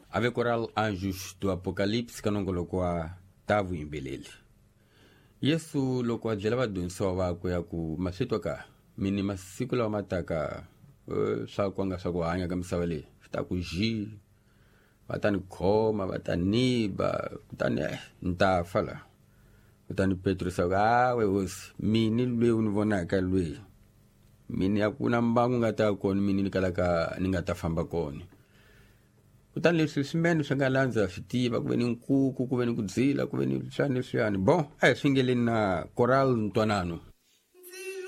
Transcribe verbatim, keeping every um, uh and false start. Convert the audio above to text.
ave coral Anjos do Apocalipse kanongolokwa tavu imbeleli Yesu loko adlela vadonisiwa vakwe ya ku maswetwa ka mini masiku lawa mataka uh, swa kwanga swa ku hanya ka misava leyi ta ku ji vatani khoma vataniba kutani eh, ntafa la kutani Petro sa ah we hosi mini lweyi u ni vonaka lweyi mini a ku na mbangu nga ta kona mini ni kalaka ni nga ta famba kona kutani leswi swimene swi nga landza swi tiva ku ve ni nkuku ku ve ni ku dzila ku ve ni swani swiyani bon a hi swi ngeleni na coral ntwanano